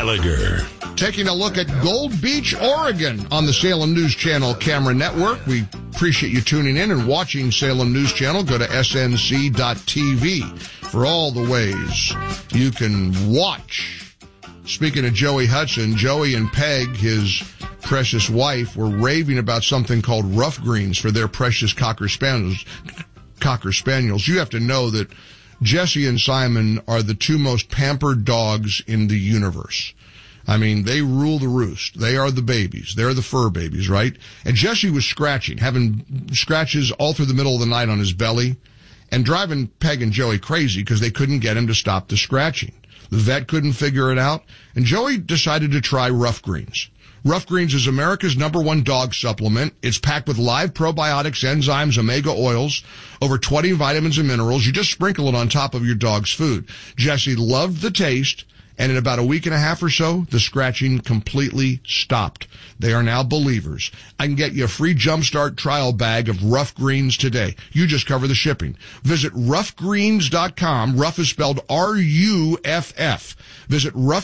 Gallagher. Taking a look at Gold Beach, Oregon on the Salem News Channel camera network. We appreciate you tuning in and watching Salem News Channel. Go to snc.tv for all the ways you can watch. Speaking of Joey Hudson, Joey and Peg, his precious wife, were raving about something called Rough Greens for their precious Cocker Spaniels. You have to know that Jesse and Simon are the two most pampered dogs in the universe. I mean, they rule the roost. They are the babies. They're the fur babies, right? And Jesse was scratching, having scratches all through the middle of the night on his belly, and driving Peg and Joey crazy because they couldn't get him to stop the scratching. The vet couldn't figure it out, and Joey decided to try Rough Greens. Rough Greens is America's #1 dog supplement. It's packed with live probiotics, enzymes, omega oils, over 20 vitamins and minerals. You just sprinkle it on top of your dog's food. Jesse loved the taste, and in about a week and a half or so, the scratching completely stopped. They are now believers. I can get you a free Jumpstart trial bag of Rough Greens today. You just cover the shipping. Visit roughgreens.com. Rough is spelled R-U-F-F. Visit